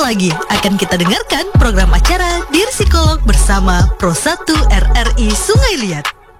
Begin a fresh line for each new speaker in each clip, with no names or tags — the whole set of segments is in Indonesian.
lagi akan kita dengarkan program acara Dear Psikolog bersama Pro 1 RRI Sungai Liat.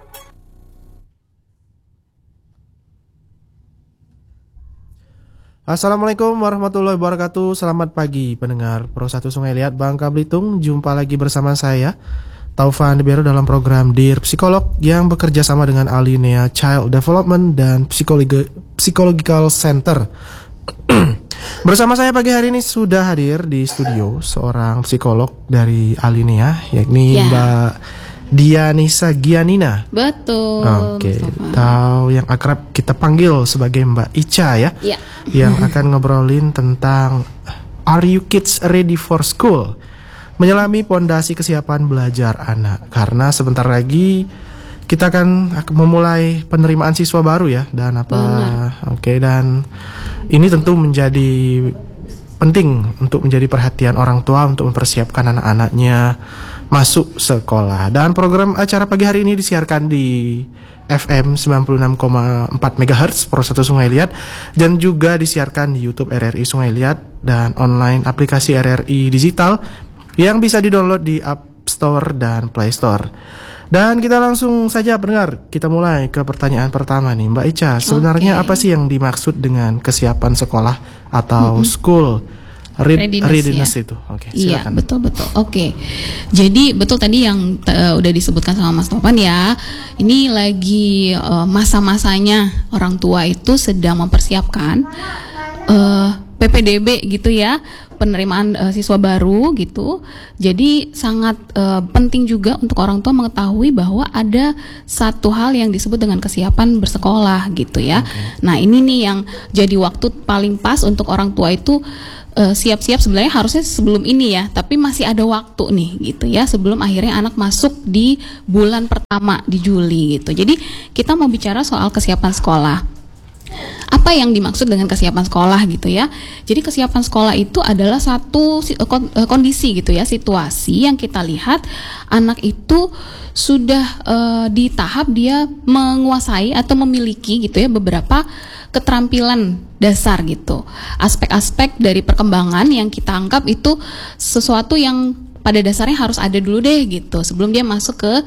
Assalamualaikum warahmatullahi wabarakatuh. Selamat pagi pendengar Pro 1 Sungai Liat Bangka Belitung. Jumpa lagi bersama saya Taufan Debiaro dalam program Dear Psikolog yang bekerja sama dengan Alinea Child Development dan Psychological Center. Bersama saya pagi hari ini sudah hadir di studio seorang psikolog dari Alinea, yakni Mbak Dianisa Gianina.
Betul.
Oke, atau yang akrab kita panggil sebagai Mbak Ica ya. Yang akan ngobrolin tentang Are You Kids Ready for School? Menyelami pondasi kesiapan belajar anak. Karena sebentar lagi kita akan memulai penerimaan siswa baru ya, dan dan ini tentu menjadi penting untuk menjadi perhatian orang tua untuk mempersiapkan anak-anaknya masuk sekolah. Dan program acara pagi hari ini disiarkan di FM 96,4 MHz Pro 1 Sungai Liat dan juga disiarkan di YouTube RRI Sungai Liat dan online aplikasi RRI Digital yang bisa didownload di App Store dan Play Store. Dan kita langsung saja pendengar, kita mulai ke pertanyaan pertama nih, Mbak Ica. Sebenarnya apa sih yang dimaksud dengan kesiapan sekolah atau school readiness ya? Itu?
Iya, betul. Oke. Jadi betul tadi yang udah disebutkan sama Mas Topan ya. Ini lagi masa-masanya orang tua itu sedang mempersiapkan PPDB gitu ya, penerimaan siswa baru gitu. Jadi sangat penting juga untuk orang tua mengetahui bahwa ada satu hal yang disebut dengan kesiapan bersekolah gitu ya. Nah ini nih yang jadi waktu paling pas untuk orang tua itu siap-siap. Sebenarnya harusnya sebelum ini ya, tapi masih ada waktu nih gitu ya, sebelum akhirnya anak masuk di bulan pertama di Juli gitu. Jadi kita mau bicara soal kesiapan sekolah. Apa yang dimaksud dengan kesiapan sekolah gitu ya? Jadi kesiapan sekolah itu adalah satu kondisi gitu ya, situasi yang kita lihat anak itu sudah di tahap dia menguasai atau memiliki gitu ya beberapa keterampilan dasar gitu. Aspek-aspek dari perkembangan yang kita anggap itu sesuatu yang pada dasarnya harus ada dulu deh gitu sebelum dia masuk ke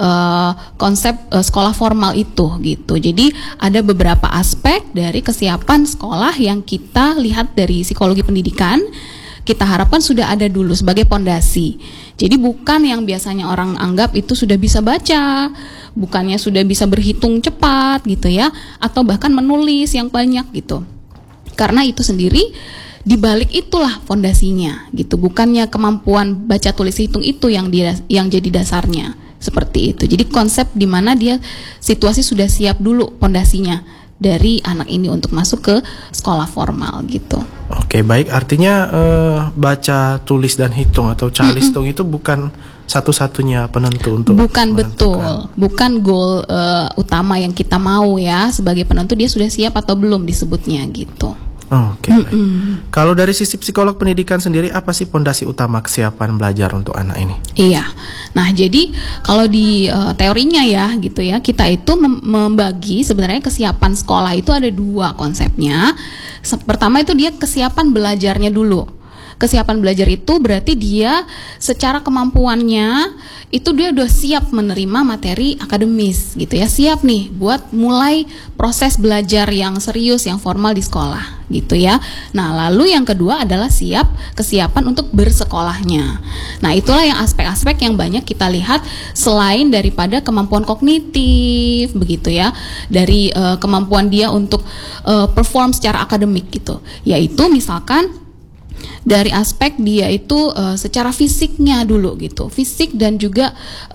konsep sekolah formal itu gitu. Jadi ada beberapa aspek dari kesiapan sekolah yang kita lihat dari psikologi pendidikan, kita harapkan sudah ada dulu sebagai pondasi. Jadi bukan yang biasanya orang anggap itu sudah bisa baca, bukannya sudah bisa berhitung cepat gitu ya, atau bahkan menulis yang banyak gitu. Karena itu sendiri di balik itulah fondasinya gitu, bukannya kemampuan baca tulis hitung itu yang jadi dasarnya seperti itu. Jadi konsep di mana dia situasi sudah siap dulu fondasinya dari anak ini untuk masuk ke sekolah formal gitu.
Oke, baik, artinya baca tulis dan hitung atau calistung itu bukan satu-satunya penentu untuk bukan goal utama yang kita mau ya. Sebagai penentu dia sudah siap atau belum disebutnya gitu. Oke. Kalau dari sisi psikolog pendidikan sendiri, apa sih pondasi utama kesiapan belajar untuk anak ini?
Iya. Nah, jadi kalau di teorinya ya gitu ya, kita itu membagi sebenarnya kesiapan sekolah itu ada dua konsepnya. Pertama itu dia kesiapan belajarnya dulu. Kesiapan belajar itu berarti dia secara kemampuannya itu dia udah siap menerima materi akademis gitu ya, siap nih buat mulai proses belajar yang serius, yang formal di sekolah gitu ya. Nah lalu yang kedua adalah kesiapan untuk bersekolahnya. Nah itulah yang aspek-aspek yang banyak kita lihat selain daripada kemampuan kognitif begitu ya, dari kemampuan dia untuk perform secara akademik gitu, yaitu misalkan dari aspek dia itu secara fisiknya dulu gitu, fisik dan juga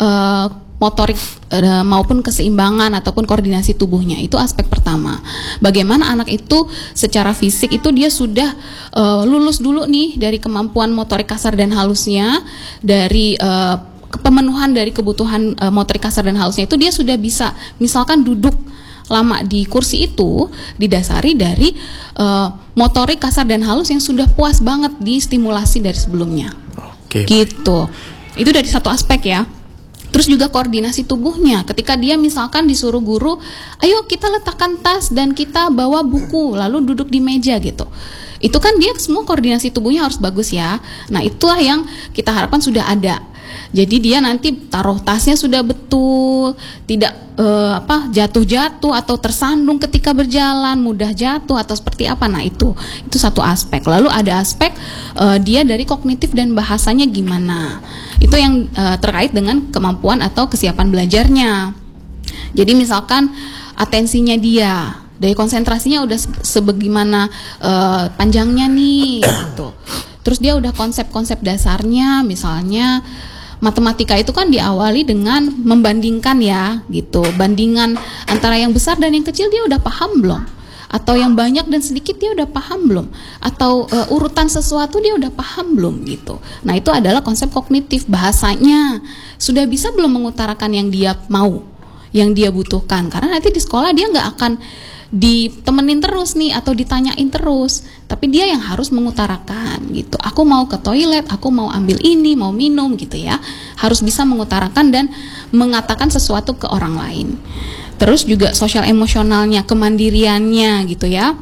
motorik maupun keseimbangan ataupun koordinasi tubuhnya, itu aspek pertama. Bagaimana anak itu secara fisik itu dia sudah lulus dulu nih dari kemampuan motorik kasar dan halusnya, dari pemenuhan dari kebutuhan motorik kasar dan halusnya itu dia sudah bisa misalkan duduk lama di kursi itu didasari dari motorik kasar dan halus yang sudah puas banget distimulasi dari sebelumnya.
Oke.
Gitu. Itu dari satu aspek ya. Terus juga koordinasi tubuhnya. Ketika dia misalkan disuruh guru, ayo kita letakkan tas dan kita bawa buku, lalu duduk di meja gitu. Itu kan dia semua koordinasi tubuhnya harus bagus ya. Nah, itulah yang kita harapkan sudah ada. Jadi dia nanti taruh tasnya sudah betul, tidak jatuh-jatuh atau tersandung ketika berjalan, mudah jatuh atau seperti apa. Nah, itu satu aspek. Lalu ada aspek dia dari kognitif dan bahasanya gimana. Itu yang terkait dengan kemampuan atau kesiapan belajarnya. Jadi misalkan atensinya dia, dari konsentrasinya udah sebagaimana panjangnya nih gitu. Terus dia udah konsep-konsep dasarnya, misalnya matematika itu kan diawali dengan membandingkan ya gitu. Bandingan antara yang besar dan yang kecil dia udah paham belum? Atau yang banyak dan sedikit dia udah paham belum? Atau urutan sesuatu dia udah paham belum gitu. Nah, itu adalah konsep kognitif. Bahasanya sudah bisa belum mengutarakan yang dia mau, yang dia butuhkan. Karena nanti di sekolah dia nggak akan ditemenin terus nih atau ditanyain terus, tapi dia yang harus mengutarakan gitu. Aku mau ke toilet, aku mau ambil ini, mau minum gitu ya. Harus bisa mengutarakan dan mengatakan sesuatu ke orang lain. Terus juga sosial emosionalnya, kemandiriannya gitu ya.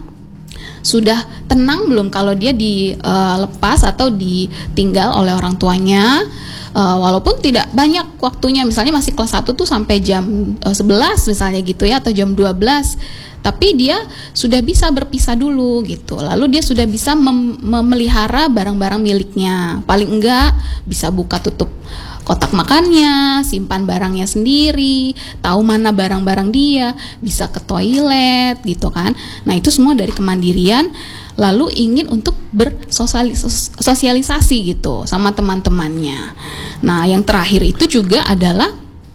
Sudah tenang belum kalau dia dilepas atau ditinggal oleh orang tuanya? Walaupun tidak banyak waktunya, misalnya masih kelas 1 tuh sampai jam 11 misalnya gitu ya, atau jam 12. Tapi dia sudah bisa berpisah dulu gitu. Lalu dia sudah bisa memelihara barang-barang miliknya. Paling enggak bisa buka tutup kotak makannya, simpan barangnya sendiri, tahu mana barang-barang dia, bisa ke toilet gitu kan. Nah, itu semua dari kemandirian. Lalu ingin untuk bersosialisasi gitu sama teman-temannya. Nah, yang terakhir itu juga adalah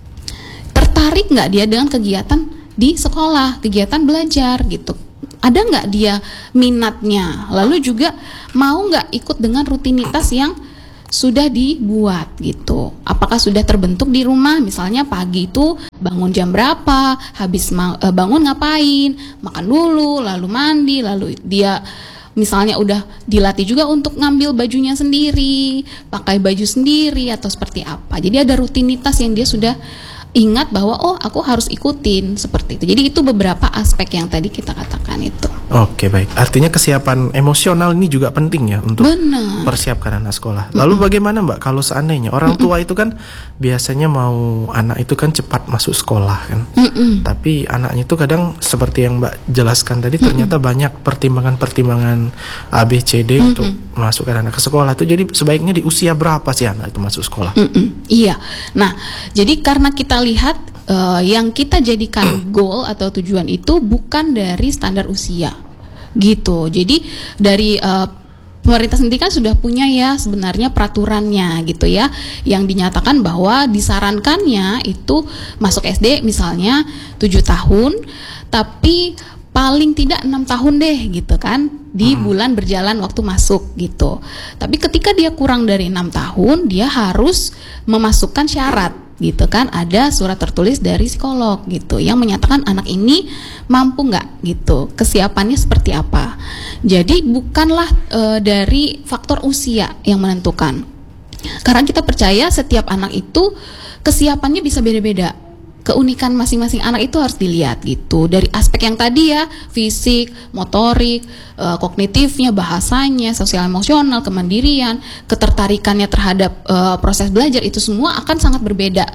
tertarik nggak dia dengan kegiatan di sekolah, kegiatan belajar gitu. Ada nggak dia minatnya? Lalu juga mau nggak ikut dengan rutinitas yang sudah dibuat gitu. Apakah sudah terbentuk di rumah? Misalnya pagi itu bangun jam berapa, habis bangun ngapain, makan dulu, lalu mandi, lalu dia misalnya udah dilatih juga untuk ngambil bajunya sendiri, pakai baju sendiri atau seperti apa. Jadi ada rutinitas yang dia sudah ingat bahwa oh aku harus ikutin seperti itu. Jadi itu beberapa aspek yang tadi kita katakan itu.
Oke, baik. Artinya kesiapan emosional ini juga penting ya untuk persiapkan anak sekolah. Lalu bagaimana Mbak kalau seandainya orang tua itu kan biasanya mau anak itu kan cepat masuk sekolah kan. Tapi anaknya itu kadang seperti yang Mbak jelaskan tadi ternyata banyak pertimbangan-pertimbangan A B C D untuk masukkan anak ke sekolah itu. Jadi sebaiknya di usia berapa sih anak itu masuk sekolah?
Iya. Nah, jadi karena kita lihat yang kita jadikan goal atau tujuan itu bukan dari standar usia gitu. Jadi dari pemerintah sendiri kan sudah punya ya sebenarnya peraturannya gitu ya, yang dinyatakan bahwa disarankannya itu masuk SD misalnya 7 tahun, tapi paling tidak 6 tahun deh gitu kan di bulan berjalan waktu masuk gitu. Tapi ketika dia kurang dari 6 tahun, dia harus memasukkan syarat gitu kan, ada surat tertulis dari psikolog gitu yang menyatakan anak ini mampu nggak gitu, kesiapannya seperti apa. Jadi bukanlah dari faktor usia yang menentukan, karena kita percaya setiap anak itu kesiapannya bisa beda-beda. Keunikan masing-masing anak itu harus dilihat gitu, dari aspek yang tadi ya, fisik, motorik, kognitifnya, bahasanya, sosial emosional, kemandirian, ketertarikannya terhadap proses belajar, itu semua akan sangat berbeda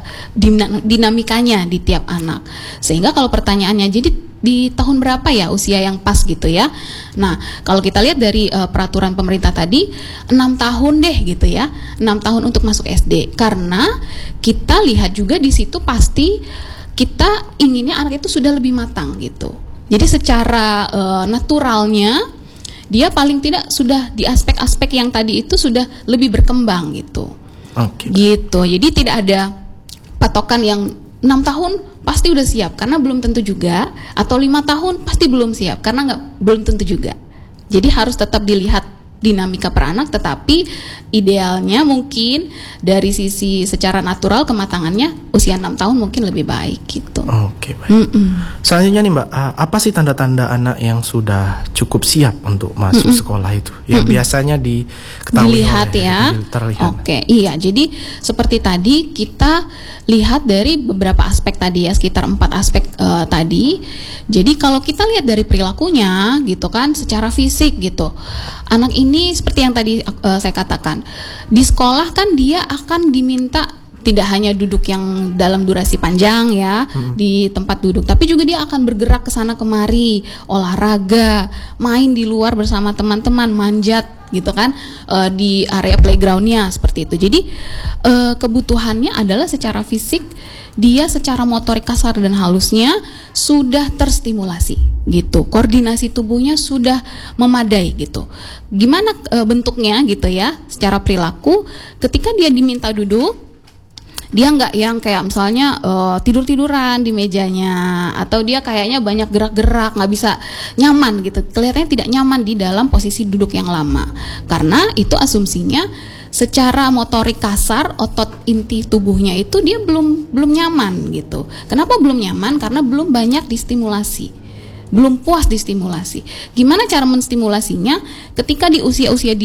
dinamikanya di tiap anak. Sehingga kalau pertanyaannya jadi di tahun berapa ya usia yang pas gitu ya. Nah, kalau kita lihat dari peraturan pemerintah tadi 6 tahun deh gitu ya. 6 tahun untuk masuk SD. Karena kita lihat juga di situ pasti kita inginnya anak itu sudah lebih matang gitu. Jadi secara naturalnya dia paling tidak sudah di aspek-aspek yang tadi itu sudah lebih berkembang gitu. Gitu. Jadi tidak ada patokan yang 6 tahun pasti udah siap, karena belum tentu juga, atau 5 tahun pasti belum siap karena belum tentu juga. Jadi harus tetap dilihat dinamika per anak, tetapi idealnya mungkin dari sisi secara natural kematangannya usia 6 tahun mungkin lebih baik gitu.
Oke, baik. Selanjutnya nih Mbak, apa sih tanda-tanda anak yang sudah cukup siap untuk masuk sekolah itu? Yang biasanya diketahui
dilihat ya.
terlihat.
Oke, iya. Jadi seperti tadi kita lihat dari beberapa aspek tadi ya, sekitar 4 aspek tadi. Jadi kalau kita lihat dari perilakunya gitu kan, secara fisik gitu, anak ini seperti yang tadi saya katakan, di sekolah kan dia akan diminta tidak hanya duduk yang dalam durasi panjang ya di tempat duduk, tapi juga dia akan bergerak ke sana kemari, olahraga, main di luar bersama teman-teman, manjat gitu kan di area playgroundnya seperti itu. Jadi kebutuhannya adalah secara fisik, dia secara motorik kasar dan halusnya sudah terstimulasi gitu, koordinasi tubuhnya sudah memadai gitu. Gimana bentuknya gitu ya, secara perilaku ketika dia diminta duduk, dia nggak yang kayak misalnya tidur-tiduran di mejanya, atau dia kayaknya banyak gerak-gerak, nggak bisa nyaman gitu, kelihatannya tidak nyaman di dalam posisi duduk yang lama, karena itu asumsinya secara motorik kasar otot inti tubuhnya itu dia belum nyaman gitu. Kenapa belum nyaman? Karena belum banyak distimulasi, belum puas distimulasi. Gimana cara menstimulasinya? Ketika di usia-usia